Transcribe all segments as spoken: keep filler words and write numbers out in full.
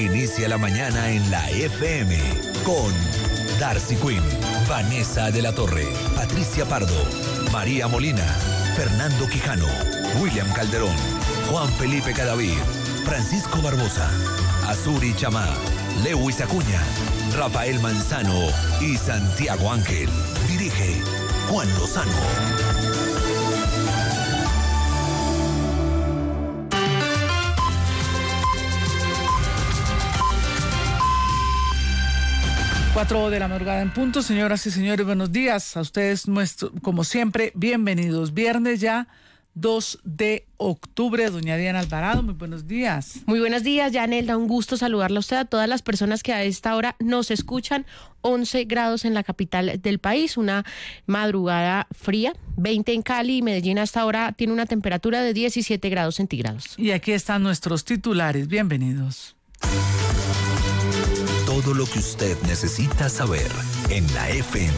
Inicia la mañana en la F M con Darcy Quinn, Vanessa de la Torre, Patricia Pardo, María Molina, Fernando Quijano, William Calderón, Juan Felipe Cadavid, Francisco Barbosa, Azuri Chamá, Lewis Acuña, Rafael Manzano y Santiago Ángel. Dirige Juan Lozano. Cuatro de la madrugada en punto, señoras y señores, buenos días. A ustedes, nuestro, como siempre, bienvenidos. Viernes ya, dos de octubre, doña Diana Alvarado, muy buenos días. Muy buenos días, Yanelda, un gusto saludarla a usted, a todas las personas que a esta hora nos escuchan. once grados en la capital del país, una madrugada fría, veinte en Cali y Medellín hasta ahora tiene una temperatura de diecisiete grados centígrados. Y aquí están nuestros titulares, bienvenidos. Todo lo que usted necesita saber en la F M.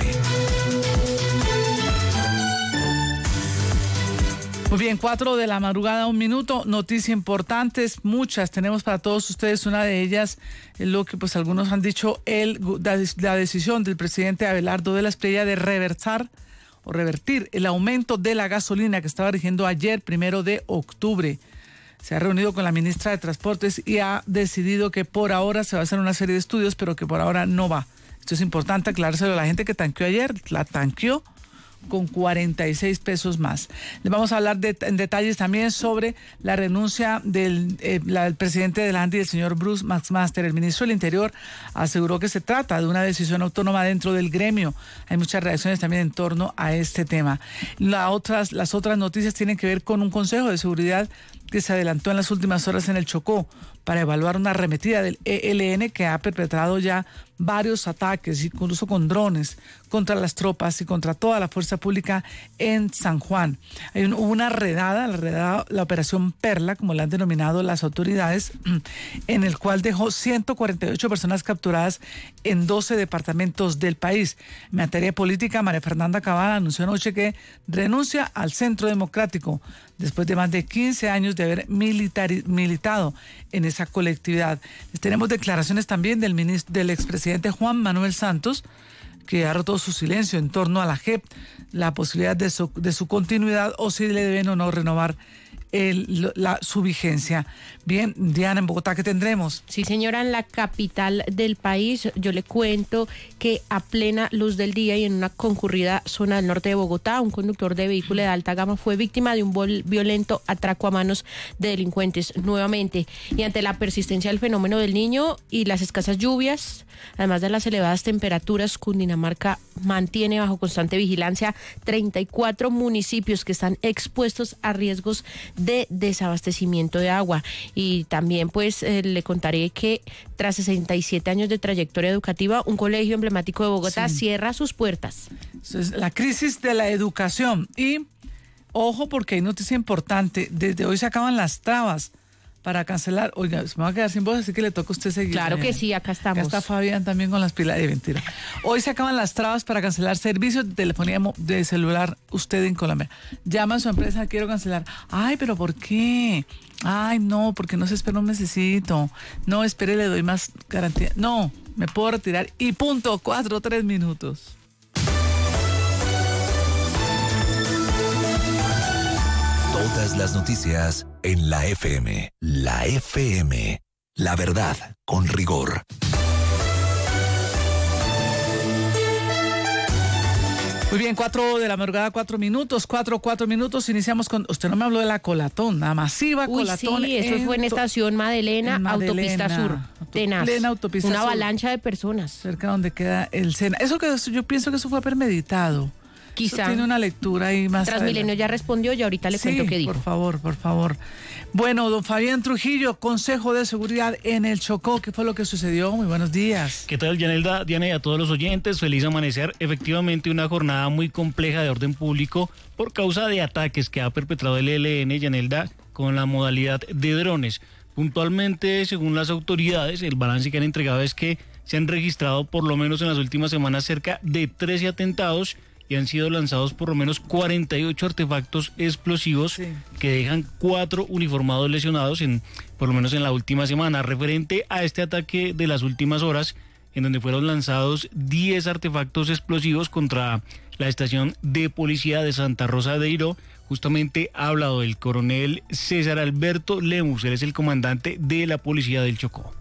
Muy bien, cuatro de la madrugada, un minuto, noticias importantes, muchas tenemos para todos ustedes. Una de ellas, lo que pues algunos han dicho, el, la, la decisión del presidente Abelardo de la Espriella de reversar o revertir el aumento de la gasolina que estaba rigiendo ayer, primero de octubre. Se ha reunido con la ministra de Transportes y ha decidido que por ahora se va a hacer una serie de estudios, pero que por ahora no va. Esto es importante aclarárselo a la gente que tanqueó ayer, la tanqueó con cuarenta y seis pesos más. Les vamos a hablar de, en detalles también sobre la renuncia del, eh, la, del presidente de la ANDI, el señor Bruce McMaster. El ministro del Interior aseguró que se trata de una decisión autónoma dentro del gremio. Hay muchas reacciones también en torno a este tema. La otras, las otras noticias tienen que ver con un consejo de seguridad que se adelantó en las últimas horas en el Chocó para evaluar una arremetida del E L N que ha perpetrado ya varios ataques, incluso con drones, contra las tropas y contra toda la fuerza pública en San Juan. Hay un, una redada, la redada, la operación Perla, como la han denominado las autoridades, en el cual dejó ciento cuarenta y ocho personas capturadas en doce departamentos del país. En materia política, María Fernanda Cabal anunció anoche que renuncia al Centro Democrático después de más de quince años de haber militari- militado en esa colectividad. Tenemos declaraciones también del ministro, del expresidente Juan Manuel Santos, que ha roto su silencio en torno a la J E P, la posibilidad de su, de su continuidad o si le deben o no renovar el, la, su vigencia. Bien, Diana, en Bogotá, ¿qué tendremos? Sí, señora, en la capital del país, yo le cuento que a plena luz del día y en una concurrida zona del norte de Bogotá, un conductor de vehículo de alta gama fue víctima de un violento atraco a manos de delincuentes nuevamente. Y ante la persistencia del fenómeno del Niño y las escasas lluvias, además de las elevadas temperaturas, Cundinamarca mantiene bajo constante vigilancia treinta y cuatro municipios que están expuestos a riesgos de desabastecimiento de agua. Y también pues eh, le contaré que tras sesenta y siete años de trayectoria educativa, un colegio emblemático de Bogotá sí. cierra sus puertas. Es la crisis de la educación. Y ojo, porque hay noticia importante, desde hoy se acaban las trabas para cancelar. Oiga, se me va a quedar sin voz, así que le toca a usted seguir. Claro que sí, acá estamos. Acá está Fabián también con las pilas de mentira. Hoy se acaban las trabas para cancelar servicios de telefonía de celular usted en Colombia. Llama a su empresa, quiero cancelar. Ay, pero ¿por qué? Ay, no, porque no se espera un mesecito. No, espere, le doy más garantía. No, me puedo retirar y punto, cuatro, tres minutos. Todas las noticias en la F M. La F M. La verdad con rigor. Muy bien, cuatro de la madrugada, cuatro minutos, cuatro, cuatro minutos. Iniciamos con, usted no me habló de la colatón, la masiva Uy, colatón. Sí, eso en fue en Estación Madelena, en Madelena Autopista Sur. Tenaz. Plena Autopista Una Sur. avalancha de personas. Cerca donde queda el Sena. Eso que yo pienso que eso fue premeditado. Quizá. Eso tiene una lectura ahí más. Transmilenio ya respondió y ahorita le sí, cuento qué dijo. por favor, por favor. Bueno, don Fabián Trujillo, Consejo de Seguridad en el Chocó. ¿Qué fue lo que sucedió? Muy buenos días. ¿Qué tal, Yanelda, Diana y a todos los oyentes? Feliz amanecer. Efectivamente, una jornada muy compleja de orden público por causa de ataques que ha perpetrado el E L N, Yanelda, con la modalidad de drones. Puntualmente, según las autoridades, el balance que han entregado es que se han registrado por lo menos en las últimas semanas cerca de trece atentados y han sido lanzados por lo menos cuarenta y ocho artefactos explosivos sí. que dejan cuatro uniformados lesionados, en por lo menos en la última semana. Referente a este ataque de las últimas horas, en donde fueron lanzados diez artefactos explosivos contra la estación de policía de Santa Rosa de Iró, justamente ha hablado el coronel César Alberto Lemus, él es el comandante de la policía del Chocó.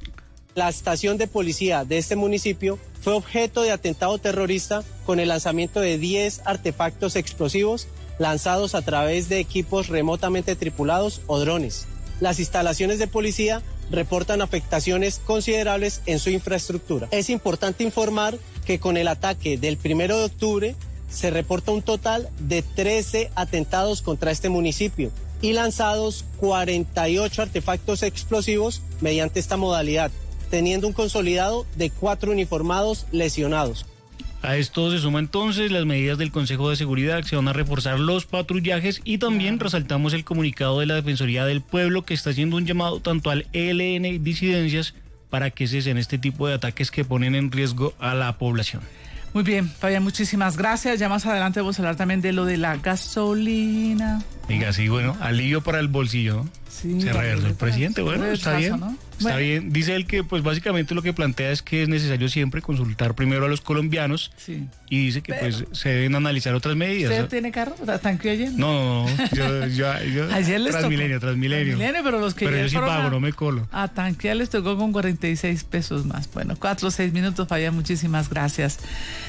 La estación de policía de este municipio fue objeto de atentado terrorista con el lanzamiento de diez artefactos explosivos lanzados a través de equipos remotamente tripulados o drones. Las instalaciones de policía reportan afectaciones considerables en su infraestructura. Es importante informar que con el ataque del primero de octubre se reporta un total de trece atentados contra este municipio y lanzados cuarenta y ocho artefactos explosivos mediante esta modalidad, teniendo un consolidado de cuatro uniformados lesionados. A esto se suma entonces las medidas del Consejo de Seguridad, que se van a reforzar los patrullajes, y también resaltamos el comunicado de la Defensoría del Pueblo, que está haciendo un llamado tanto al E L N y disidencias para que cesen este tipo de ataques que ponen en riesgo a la población. Muy bien, Fabián, muchísimas gracias. Ya más adelante vamos a hablar también de lo de la gasolina. Diga, sí, bueno, alivio para el bolsillo, ¿no? Sí, se reversó el presidente, bueno, está caso, bien, ¿no? está bueno. bien. Dice él que pues básicamente lo que plantea es que es necesario siempre consultar primero a los colombianos sí. y dice que Pero, pues se deben analizar otras medidas. ¿Usted ¿no? tiene carro? ¿Tanqueó ayer? No, no, no, yo, yo, yo ayer les Transmilenio, tocó. Transmilenio. Transmilenio, pero los que Pero yo sí pago, a, no me colo. A tanquear les tocó con cuarenta y seis pesos más. Bueno, cuatro o seis minutos, Fabián, muchísimas gracias.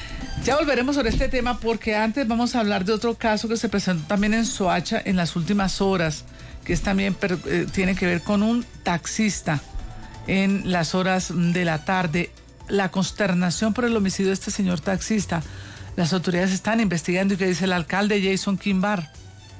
Ya volveremos sobre este tema porque antes vamos a hablar de otro caso que se presentó también en Soacha en las últimas horas, que es también eh, tiene que ver con un taxista en las horas de la tarde. La consternación por el homicidio de este señor taxista. Las autoridades están investigando. ¿Y qué dice el alcalde Jason Quimbar?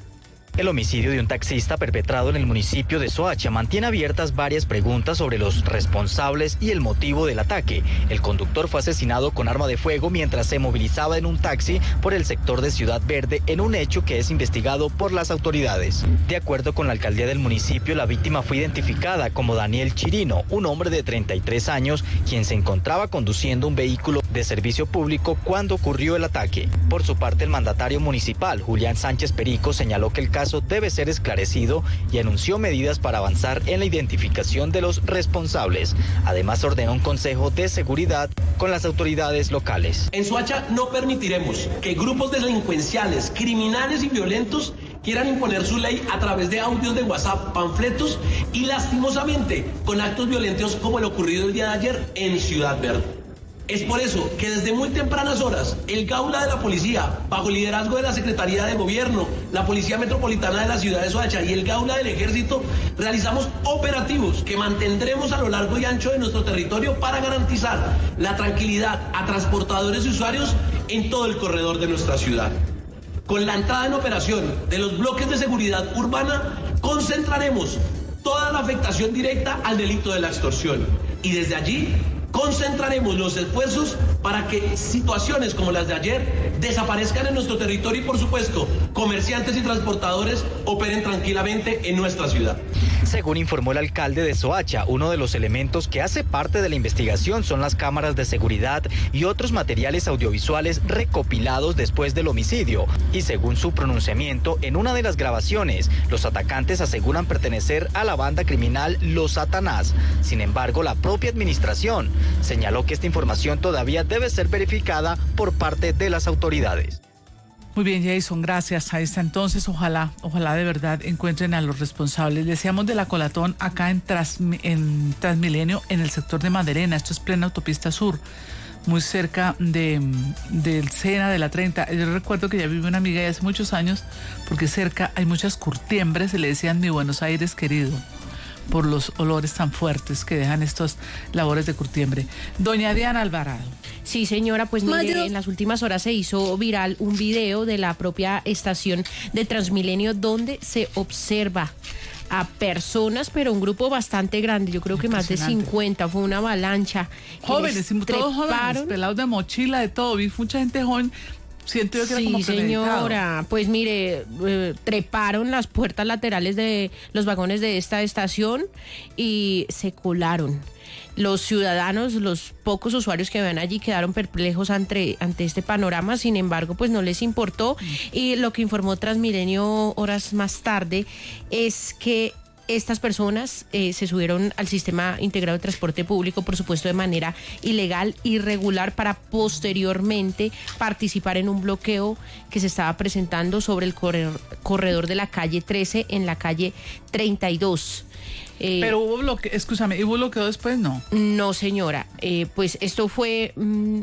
El homicidio de un taxista perpetrado en el municipio de Soacha mantiene abiertas varias preguntas sobre los responsables y el motivo del ataque. El conductor fue asesinado con arma de fuego mientras se movilizaba en un taxi por el sector de Ciudad Verde, en un hecho que es investigado por las autoridades. De acuerdo con la alcaldía del municipio, la víctima fue identificada como Daniel Chirino, un hombre de treinta y tres años, quien se encontraba conduciendo un vehículo de servicio público cuando ocurrió el ataque. Por su parte, el mandatario municipal, Julián Sánchez Perico, señaló que el caso debe ser esclarecido y anunció medidas para avanzar en la identificación de los responsables. Además, ordenó un consejo de seguridad con las autoridades locales. En Soacha no permitiremos que grupos delincuenciales, criminales y violentos quieran imponer su ley a través de audios de WhatsApp, panfletos y lastimosamente con actos violentos como el ocurrido el día de ayer en Ciudad Verde. Es por eso que desde muy tempranas horas, el Gaula de la Policía, bajo liderazgo de la Secretaría de Gobierno, la Policía Metropolitana de la ciudad de Soacha y el Gaula del Ejército, realizamos operativos que mantendremos a lo largo y ancho de nuestro territorio para garantizar la tranquilidad a transportadores y usuarios en todo el corredor de nuestra ciudad. Con la entrada en operación de los bloques de seguridad urbana, concentraremos toda la afectación directa al delito de la extorsión y desde allí concentraremos los esfuerzos para que situaciones como las de ayer desaparezcan en nuestro territorio y, por supuesto, comerciantes y transportadores operen tranquilamente en nuestra ciudad. Según informó el alcalde de Soacha, uno de los elementos que hace parte de la investigación son las cámaras de seguridad y otros materiales audiovisuales recopilados después del homicidio. Y según su pronunciamiento, en una de las grabaciones, los atacantes aseguran pertenecer a la banda criminal Los Satanás. Sin embargo, la propia administración señaló que esta información todavía debe ser verificada por parte de las autoridades. Muy bien, Jason, gracias. Ahí está entonces, ojalá, ojalá de verdad encuentren a los responsables. Decíamos de la colatón acá en, Trans, en Transmilenio, en el sector de Maderena, esto es plena autopista sur, muy cerca de, del Sena de la treinta. Yo recuerdo que ya vive una amiga de hace muchos años, porque cerca hay muchas curtiembres, se le decían mi Buenos Aires querido, por los olores tan fuertes que dejan estos labores de curtiembre. Doña Diana Alvarado. Sí, señora, pues mire, Mayo. en las últimas horas se hizo viral un video de la propia estación de Transmilenio donde se observa a personas, pero un grupo bastante grande, yo creo que más de cincuenta, fue una avalancha. Jóvenes, todos jóvenes, pelados de mochila, de todo, vi mucha gente joven Siento yo que era Sí, como premeditado. señora. Pues mire, eh, treparon las puertas laterales de los vagones de esta estación y se colaron. Los ciudadanos, los pocos usuarios que ven allí quedaron perplejos ante, ante este panorama, sin embargo, pues no les importó. Y lo que informó Transmilenio horas más tarde es que estas personas eh, se subieron al sistema integrado de transporte público, por supuesto de manera ilegal, irregular, para posteriormente participar en un bloqueo que se estaba presentando sobre el corredor, corredor de la calle trece en la calle treinta y dos. Eh, Pero hubo bloqueo, escúchame, ¿hubo bloqueo después? No. No, señora. Eh, pues esto fue... Mmm,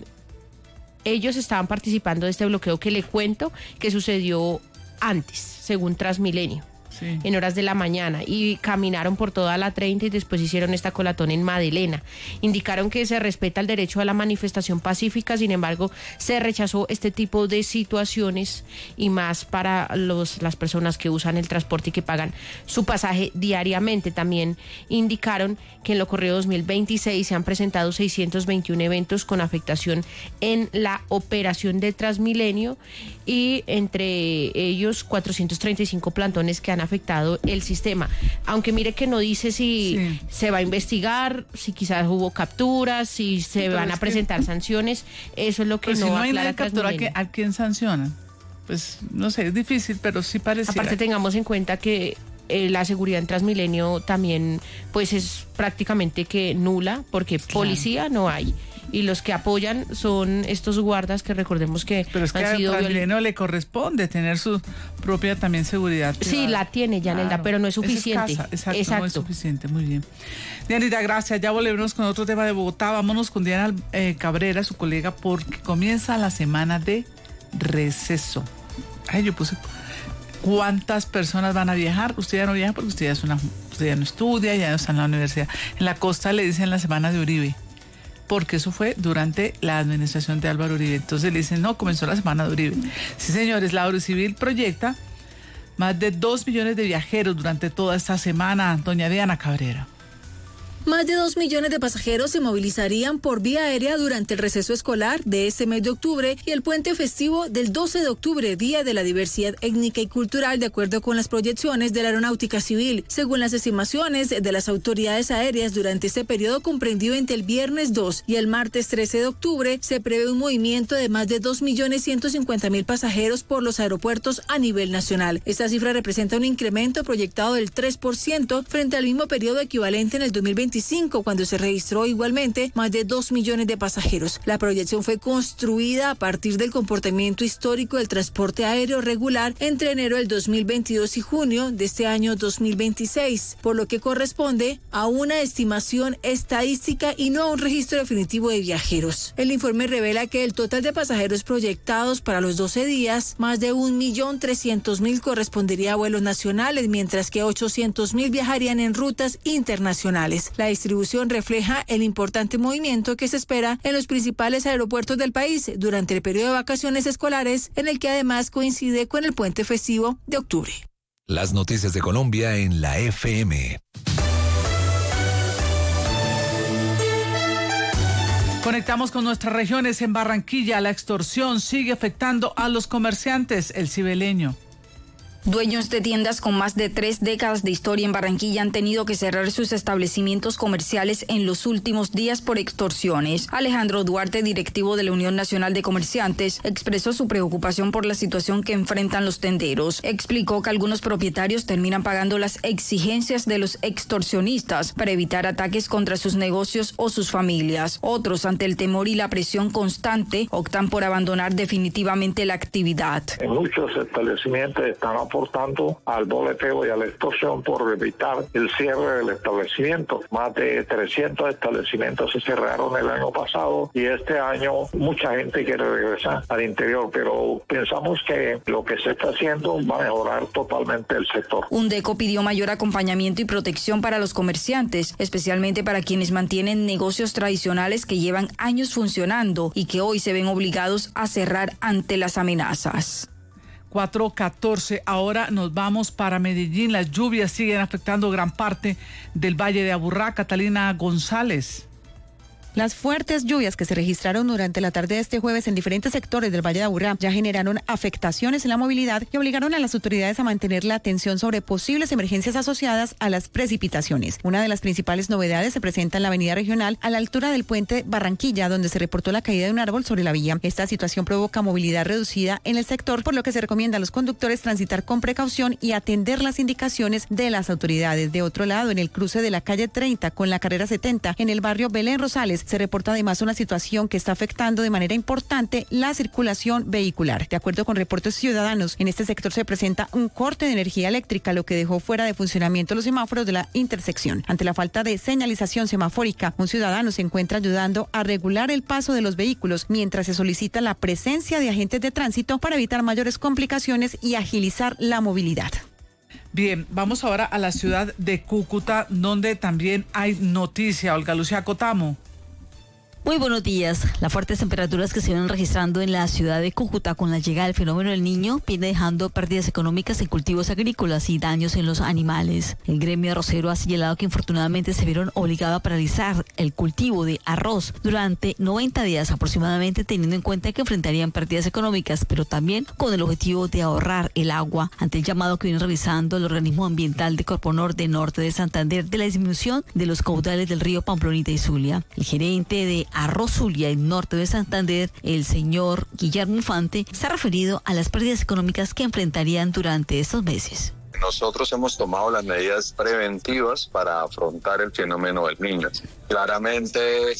ellos estaban participando de este bloqueo que le cuento que sucedió antes, según Transmilenio. Sí. En horas de la mañana, y caminaron por toda la treinta y después hicieron esta colatón en Madelena. Indicaron que se respeta el derecho a la manifestación pacífica, sin embargo se rechazó este tipo de situaciones, y más para los, las personas que usan el transporte y que pagan su pasaje diariamente. También indicaron que en lo corrido dos mil veintiséis se han presentado seiscientos veintiuno eventos con afectación en la operación de Transmilenio, y entre ellos cuatrocientos treinta y cinco plantones que han afectado el sistema. Aunque mire que no dice si sí. se va a investigar, si quizás hubo capturas, si se sí, van a presentar que... sanciones. Eso es lo que pues no si no hay aclara nadie captura, ¿a, ¿a quién sancionan? Pues no sé, es difícil, pero sí parece. Aparte tengamos en cuenta que eh, la seguridad en Transmilenio también pues es prácticamente que nula, porque claro. policía no hay. Y los que apoyan son estos guardas que recordemos que Pero es que han sido a Transmilenio le corresponde tener su propia también seguridad privada. Sí, la tiene, Yanelda, claro, pero no es suficiente. Es escasa, exacto, exacto. no es suficiente, muy bien. Dianita, gracias. Ya volvemos con otro tema de Bogotá. Vámonos con Diana eh, Cabrera, su colega, porque comienza la semana de receso. Ay, yo puse... ¿Cuántas personas van a viajar? Usted ya no viaja porque usted ya, es una, usted ya no estudia, ya no está en la universidad. En la costa le dicen la semana de Uribe, porque eso fue durante la administración de Álvaro Uribe. Entonces le dicen, no, comenzó la semana de Uribe. Sí, señores, la Eurocivil proyecta más de dos millones de viajeros durante toda esta semana. Doña Diana Cabrera. Más de dos millones de pasajeros se movilizarían por vía aérea durante el receso escolar de este mes de octubre y el puente festivo del doce de octubre, Día de la Diversidad Étnica y Cultural, de acuerdo con las proyecciones de la Aeronáutica Civil. Según las estimaciones de las autoridades aéreas, durante este periodo comprendido entre el viernes dos y el martes trece de octubre, se prevé un movimiento de más de dos millones ciento cincuenta mil pasajeros por los aeropuertos a nivel nacional. Esta cifra representa un incremento proyectado del tres por ciento frente al mismo periodo equivalente en el dos mil veinticinco, cuando se registró igualmente más de dos millones de pasajeros. La proyección fue construida a partir del comportamiento histórico del transporte aéreo regular entre enero del dos mil veintidós y junio de este año dos mil veintiséis, por lo que corresponde a una estimación estadística y no a un registro definitivo de viajeros. El informe revela que el total de pasajeros proyectados para los doce días, más de un millón trescientos mil correspondería a vuelos nacionales, mientras que ochocientos mil viajarían en rutas internacionales. La distribución refleja el importante movimiento que se espera en los principales aeropuertos del país durante el periodo de vacaciones escolares, en el que además coincide con el puente festivo de octubre. Las noticias de Colombia en la F M. Conectamos con nuestras regiones. En Barranquilla, la extorsión sigue afectando a los comerciantes. El Cibeleño. Dueños de tiendas con más de tres décadas de historia en Barranquilla han tenido que cerrar sus establecimientos comerciales en los últimos días por extorsiones. Alejandro Duarte, directivo de la Unión Nacional de Comerciantes, expresó su preocupación por la situación que enfrentan los tenderos. Explicó que algunos propietarios terminan pagando las exigencias de los extorsionistas para evitar ataques contra sus negocios o sus familias. Otros, ante el temor y la presión constante, optan por abandonar definitivamente la actividad. En muchos establecimientos están aportando al boleteo y a la extorsión por evitar el cierre del establecimiento. Más de trescientos establecimientos se cerraron el año pasado y este año mucha gente quiere regresar al interior, pero pensamos que lo que se está haciendo va a mejorar totalmente el sector. Undeco pidió mayor acompañamiento y protección para los comerciantes, especialmente para quienes mantienen negocios tradicionales que llevan años funcionando y que hoy se ven obligados a cerrar ante las amenazas. cuatro catorce, ahora nos vamos para Medellín. Las lluvias siguen afectando gran parte del Valle de Aburrá. Catalina González. Las fuertes lluvias que se registraron durante la tarde de este jueves en diferentes sectores del Valle de Aburrá ya generaron afectaciones en la movilidad y obligaron a las autoridades a mantener la atención sobre posibles emergencias asociadas a las precipitaciones. Una de las principales novedades se presenta en la avenida regional a la altura del puente Barranquilla, donde se reportó la caída de un árbol sobre la vía. Esta situación provoca movilidad reducida en el sector, por lo que se recomienda a los conductores transitar con precaución y atender las indicaciones de las autoridades. De otro lado, en el cruce de la calle treinta con la carrera setenta, en el barrio Belén Rosales, se reporta además una situación que está afectando de manera importante la circulación vehicular. De acuerdo con reportes ciudadanos, en este sector se presenta un corte de energía eléctrica, lo que dejó fuera de funcionamiento los semáforos de la intersección. Ante la falta de señalización semafórica, un ciudadano se encuentra ayudando a regular el paso de los vehículos mientras se solicita la presencia de agentes de tránsito para evitar mayores complicaciones y agilizar la movilidad. Bien, vamos ahora a la ciudad de Cúcuta, donde también hay noticia. Olga Lucía Cotamo. Muy buenos días. Las fuertes temperaturas que se vienen registrando en la ciudad de Cúcuta con la llegada del fenómeno del Niño viene dejando pérdidas económicas en cultivos agrícolas y daños en los animales. El gremio arrocero ha señalado que infortunadamente se vieron obligados a paralizar el cultivo de arroz durante noventa días aproximadamente, teniendo en cuenta que enfrentarían pérdidas económicas, pero también con el objetivo de ahorrar el agua, ante el llamado que viene realizando el organismo ambiental de Corponor de Norte de Santander de la disminución de los caudales del río Pamplonita y Zulia. El gerente de Arroz Zulia, en norte de Santander, el señor Guillermo Infante, se ha referido a las pérdidas económicas que enfrentarían durante estos meses. Nosotros hemos tomado las medidas preventivas para afrontar el fenómeno del Niño. Claramente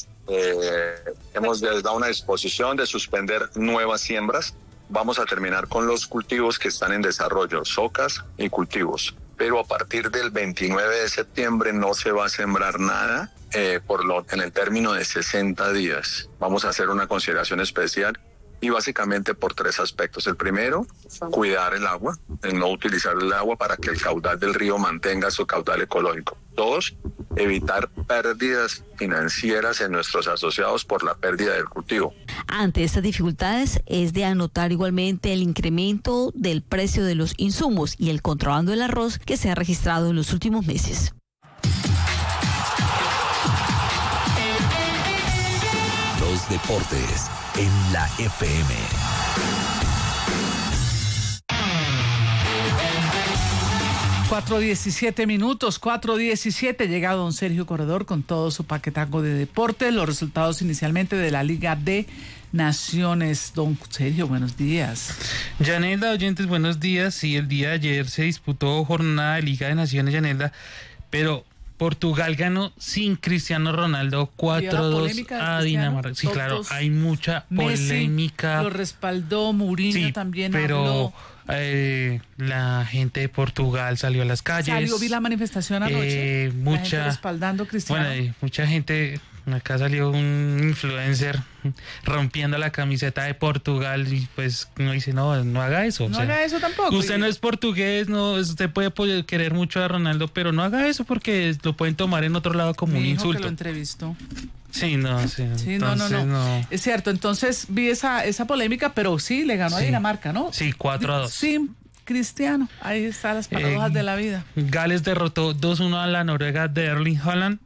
eh, hemos dado una disposición de suspender nuevas siembras. Vamos a terminar con los cultivos que están en desarrollo, socas y cultivos. Pero a partir del veintinueve de septiembre no se va a sembrar nada. Eh, por lo, en el término de sesenta días. Vamos a hacer una consideración especial y básicamente por tres aspectos. El primero, cuidar el agua, el no utilizar el agua para que el caudal del río mantenga su caudal ecológico. Dos, evitar pérdidas financieras en nuestros asociados por la pérdida del cultivo. Ante estas dificultades es de anotar igualmente el incremento del precio de los insumos y el contrabando del arroz que se ha registrado en los últimos meses. Los deportes en la F M. cuatro diecisiete minutos, cuatro diecisiete, llega don Sergio Corredor con todo su paquetaco de deporte, los resultados inicialmente de la Liga de Naciones. Don Sergio, buenos días. Yanelda, oyentes, buenos días. Sí, el día de ayer se disputó jornada de Liga de Naciones, Yanelda, pero Portugal ganó sin Cristiano Ronaldo cuatro dos a Dinamarca. Sí, claro, hay mucha polémica. Messi lo respaldó, Mourinho sí, también pero habló. Eh, la gente de Portugal salió a las calles. Salió, vi la manifestación anoche. Eh, mucha, la gente respaldando a Cristiano. Bueno, eh, mucha gente. Acá salió un influencer rompiendo la camiseta de Portugal y pues uno dice, no, no haga eso. No o sea, haga eso tampoco. Usted no es portugués, no, usted puede querer mucho a Ronaldo, pero no haga eso porque lo pueden tomar en otro lado como Mi un hijo insulto. Que lo entrevistó. Sí, no, sí. Sí, entonces, no, no, no, no. Es cierto, entonces vi esa, esa polémica, pero sí, le ganó sí. a Dinamarca, ¿no? Sí, cuatro a dos. Sí, Cristiano, ahí están las paradojas eh, de la vida. Gales derrotó dos uno a la Noruega de Erling Haaland.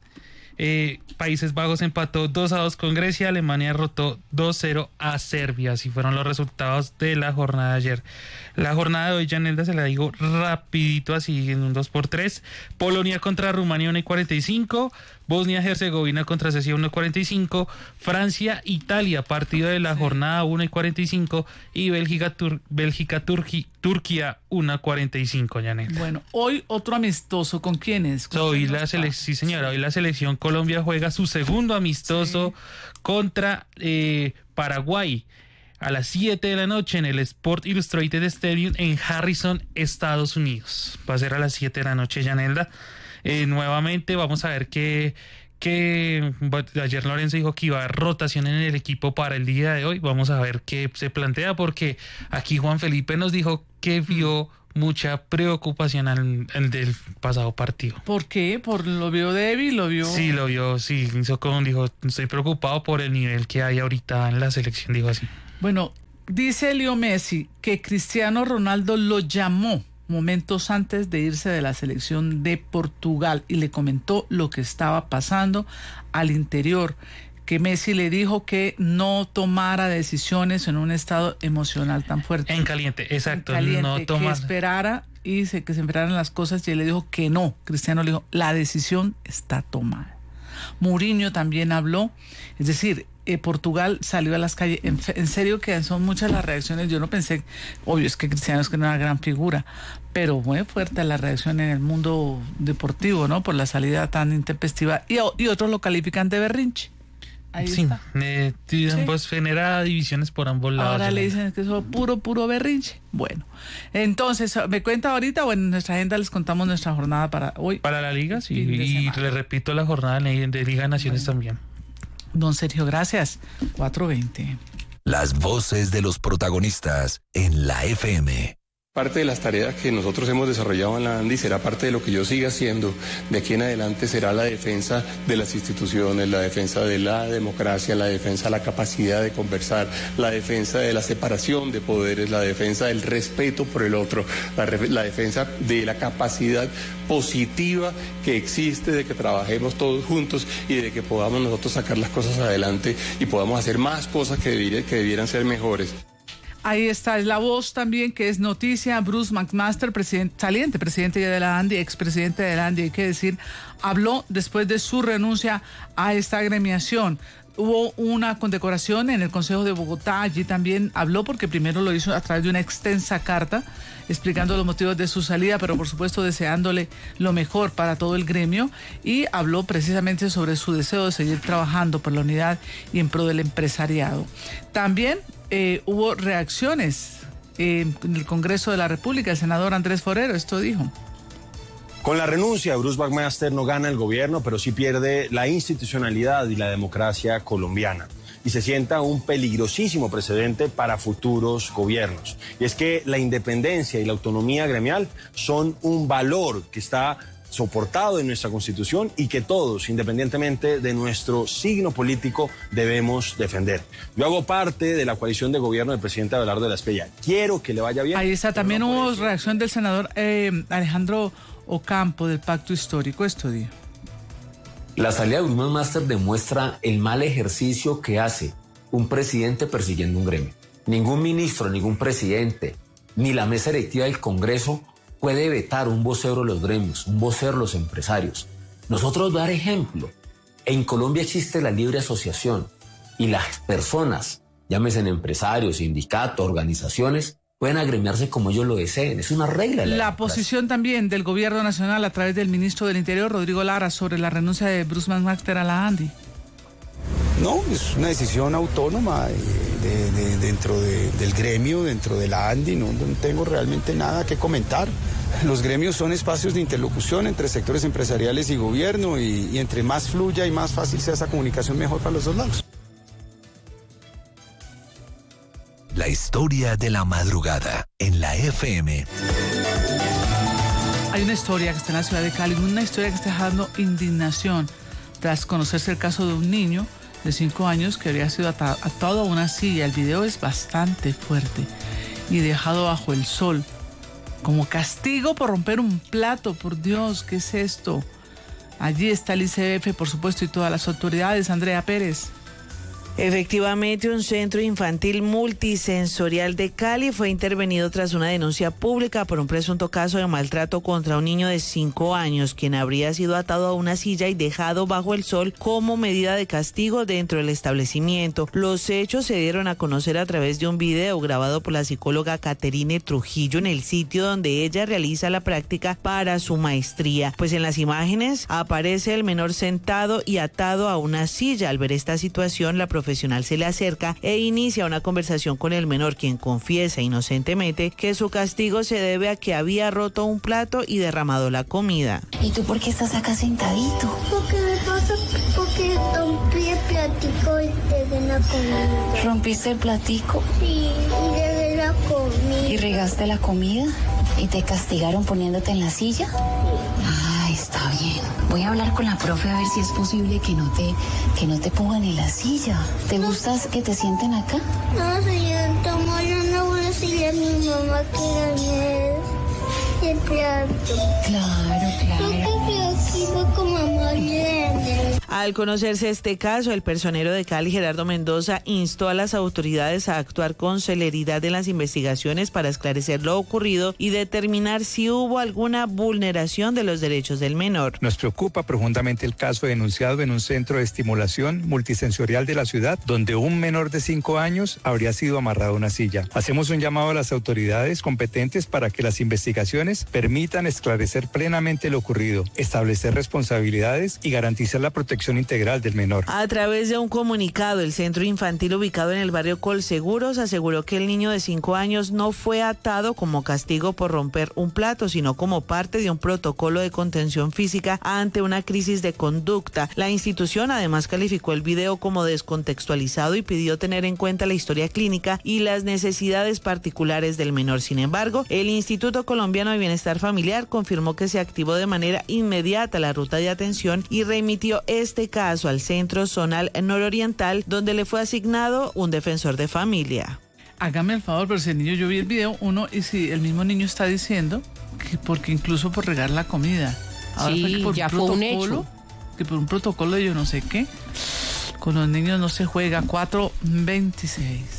Eh, Países Bajos empató dos a dos con Grecia, Alemania derrotó dos cero a Serbia. Así fueron los resultados de la jornada de ayer. La jornada de hoy, Yanelda, se la digo rapidito, así en un dos por tres. Polonia contra Rumania, uno y cuarenta y cinco. Bosnia-Herzegovina contra Suecia, uno y cuarenta y cinco. Francia-Italia, partido de la sí. jornada, uno y cuarenta y cinco. Y Bélgica-Turquía, Bélgica, Turquía, uno y cuarenta y cinco, Yanelda. Bueno, hoy otro amistoso, ¿con quiénes? ¿Con hoy quién la sele- sí, señora, hoy la selección Colombia juega su segundo amistoso sí. contra eh, Paraguay a las siete de la noche en el Sport Illustrated Stadium en Harrison, Estados Unidos. Va a ser a las siete de la noche, Yanelda. Eh, nuevamente vamos a ver qué... que ayer Lorenzo dijo que iba a haber rotación en el equipo para el día de hoy. Vamos a ver qué se plantea, porque aquí Juan Felipe nos dijo que vio mucha preocupación al, al del pasado partido. ¿Por qué? ¿Por lo vio débil? ¿Lo vio? Sí, lo vio, sí. Hizo como dijo, estoy preocupado por el nivel que hay ahorita en la selección, dijo así. Bueno, dice Leo Messi que Cristiano Ronaldo lo llamó momentos antes de irse de la selección de Portugal y le comentó lo que estaba pasando al interior, que Messi le dijo que no tomara decisiones en un estado emocional tan fuerte. En caliente, exacto. En caliente, no tomar. que esperara y se, que se esperaran las cosas, y él le dijo que no. Cristiano le dijo, la decisión está tomada. Mourinho también habló, es decir, eh, Portugal salió a las calles. En, en serio que son muchas las reacciones. Yo no pensé, obvio, es que Cristiano es que no es una gran figura, pero muy fuerte la reacción en el mundo deportivo, ¿no? Por la salida tan intempestiva, y, y otros lo califican de berrinche. Ahí sí, está. Eh, sí. Pues genera divisiones por ambos lados. Ahora le dicen que eso es puro, puro berrinche. Bueno, entonces, ¿me cuenta ahorita o en nuestra agenda les contamos nuestra jornada para hoy? Para la Liga, sí, y le repito la jornada de Liga de Naciones bueno. también. Don Sergio, gracias. cuatro veinte. Las voces de los protagonistas en la F M. Parte de las tareas que nosotros hemos desarrollado en la ANDI será parte de lo que yo siga haciendo de aquí en adelante, será la defensa de las instituciones, la defensa de la democracia, la defensa de la capacidad de conversar, la defensa de la separación de poderes, la defensa del respeto por el otro, la, la defensa de la capacidad positiva que existe de que trabajemos todos juntos y de que podamos nosotros sacar las cosas adelante y podamos hacer más cosas que, debiera, que debieran ser mejores. Ahí está, es la voz también que es noticia. Bruce McMaster, presidente, saliente presidente de la ANDI, expresidente de la ANDI, hay que decir, habló después de su renuncia a esta agremiación. Hubo una condecoración en el Consejo de Bogotá, allí también habló, porque primero lo hizo a través de una extensa carta explicando los motivos de su salida, pero por supuesto deseándole lo mejor para todo el gremio, y habló precisamente sobre su deseo de seguir trabajando por la unidad y en pro del empresariado. También eh, hubo reacciones eh, en el Congreso de la República. El senador Andrés Forero esto dijo. Con la renuncia, Bruce McMaster no gana el gobierno, pero sí pierde la institucionalidad y la democracia colombiana. Y se sienta un peligrosísimo precedente para futuros gobiernos. Y es que la independencia y la autonomía gremial son un valor que está soportado en nuestra Constitución y que todos, independientemente de nuestro signo político, debemos defender. Yo hago parte de la coalición de gobierno del presidente Abelardo de la Espriella. Quiero que le vaya bien. Ahí está, también no hubo reacción del senador eh, Alejandro Ocampo del Pacto Histórico. Esto dijo. La salida de Bruce McMaster demuestra el mal ejercicio que hace un presidente persiguiendo un gremio. Ningún ministro, ningún presidente, ni la mesa directiva del Congreso puede vetar un vocero de los gremios, un vocero de los empresarios. Nosotros dar ejemplo. En Colombia existe la libre asociación y las personas, llámese empresarios, sindicatos, organizaciones, pueden agremiarse como ellos lo deseen. Es una regla. La, la posición también del gobierno nacional a través del ministro del Interior, Rodrigo Lara, sobre la renuncia de Bruce McMaster a la ANDI. No, es una decisión autónoma de, de, dentro de, del gremio, dentro de la ANDI. No, no tengo realmente nada que comentar. Los gremios son espacios de interlocución entre sectores empresariales y gobierno, y, y entre más fluya y más fácil sea esa comunicación, mejor para los dos lados. La historia de la madrugada en la F M. Hay una historia que está en la ciudad de Cali, una historia que está dejando indignación tras conocerse el caso de un niño de cinco años que habría sido atado, atado a una silla. El video es bastante fuerte y dejado bajo el sol como castigo por romper un plato. Por Dios, ¿qué es esto? Allí está el I C F, por supuesto, y todas las autoridades. Andrea Pérez. Efectivamente, un centro infantil multisensorial de Cali fue intervenido tras una denuncia pública por un presunto caso de maltrato contra un niño de cinco años, quien habría sido atado a una silla y dejado bajo el sol como medida de castigo dentro del establecimiento. Los hechos se dieron a conocer a través de un video grabado por la psicóloga Caterine Trujillo en el sitio donde ella realiza la práctica para su maestría. Pues en las imágenes aparece el menor sentado y atado a una silla. Al ver esta situación, la profesora profesional se le acerca e inicia una conversación con el menor, quien confiesa inocentemente que su castigo se debe a que había roto un plato y derramado la comida. ¿Y tú por qué estás acá sentadito? Porque me pasa, porque rompí el platico y dejé la comida. ¿Rompiste el platico? Sí, y dejé la comida. ¿Y regaste la comida? ¿Y te castigaron poniéndote en la silla? Sí. Ah, está bien. Voy a hablar con la profe a ver si es posible que no te, que no te pongan en la silla. ¿Te gusta que te sienten acá? No, señorita, yo no voy a decirle a mi mamá que gané el plato. Claro, claro. Porque aquí fue como mamá grande. Al conocerse este caso, el personero de Cali, Gerardo Mendoza, instó a las autoridades a actuar con celeridad en las investigaciones para esclarecer lo ocurrido y determinar si hubo alguna vulneración de los derechos del menor. Nos preocupa profundamente el caso denunciado en un centro de estimulación multisensorial de la ciudad, donde un menor de cinco años habría sido amarrado a una silla. Hacemos un llamado a las autoridades competentes para que las investigaciones permitan esclarecer plenamente lo ocurrido, establecer responsabilidades y garantizar la protección integral del menor. A través de un comunicado, el centro infantil ubicado en el barrio Colseguros aseguró que el niño de cinco años no fue atado como castigo por romper un plato, sino como parte de un protocolo de contención física ante una crisis de conducta. La institución además calificó el video como descontextualizado y pidió tener en cuenta la historia clínica y las necesidades particulares del menor. Sin embargo, el Instituto Colombiano de Bienestar Familiar confirmó que se activó de manera inmediata la ruta de atención y remitió este caso al Centro Zonal Nororiental, donde le fue asignado un defensor de familia. Hágame el favor, pero si el niño, yo vi el video, uno, y si el mismo niño está diciendo que porque incluso por regar la comida. Ahora Sí, fue que por ya un fue un protocolo, hecho. que por un protocolo de yo no sé qué, con los niños no se juega. Cuatro veintiséis.